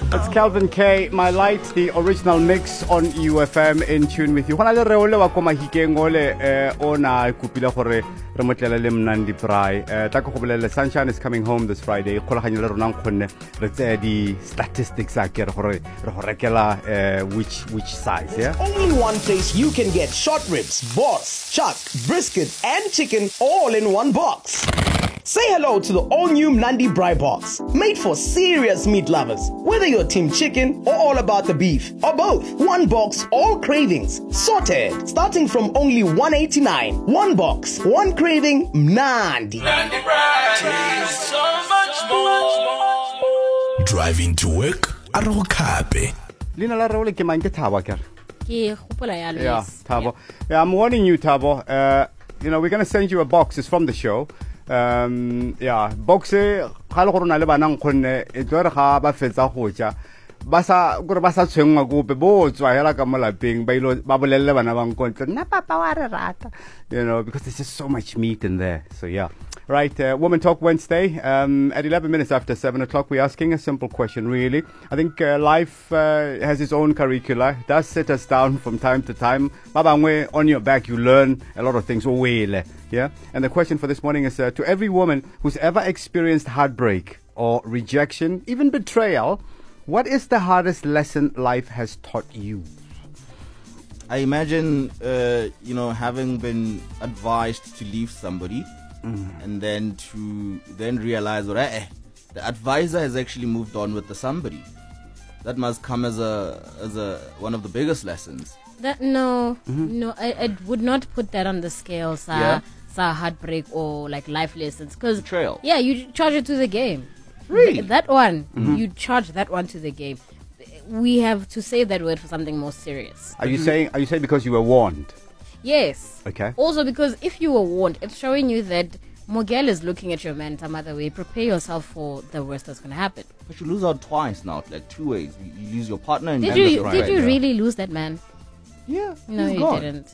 It's Calvin K, My Light, the original mix on UFM, in tune with you. Hona le re ole wa ko mahikeng ole ona kupila gore re motlele le Mnandi Braai. Ta go bolele Sunshine is coming home this Friday. Kgolaganya le rona ngonne re tse di statistics a ke re gore re go rekela which size, yeah? Only one place you can get short ribs, boss, chuck, brisket and chicken all in one box. Say hello to the all-new Mnandi Braai box, made for serious meat lovers. Whether you're team chicken or all about the beef, or both, one box, all cravings, sorted, starting from only $189. One box, one craving, Mnandi. Mnandi Braai, so much more. Driving to work, Arokape. Lina la role ke mang ke Thabo ke. Ke gopola ya Luis. Yeah, Thabo. Yeah, I'm warning you, Thabo. We're going to send you a box. It's from the show. Box ga le go rona le bana ngonne e tlo re ga ba fetsa go ja ba sa tshwengwa gope bo tswa hela ka molapeng ba bolelle bana ba nkontle nna papa wa re rata, because there's just so much meat in there. So yeah, right. Woman Talk Wednesday, at 11 minutes after 7 o'clock, we're asking a simple question, really. I think life has its own curricula. It does sit us down from time to time. Babangwe, on your back you learn a lot of things. Yeah, and the question for this morning is to every woman who's ever experienced heartbreak or rejection, even betrayal, what is the hardest lesson life has taught you? I imagine, having been advised to leave somebody and then to realize that the advisor has actually moved on with the somebody. That must come as a one of the biggest lessons. No, I would not put that on the scale, sir. Heartbreak or like life lessons, because betrayal. Yeah, you charge it to the game. Really? That one, you charge that one to the game. We have to save that word for something more serious. Are you saying because you were warned? Yes. Okay. Also, because if you were warned, it's showing you that Mogel is looking at your man some other way. Prepare yourself for the worst that's going to happen. But you lose out twice now, like two ways. You lose your partner and Did you really lose that man? Yeah. No, you didn't.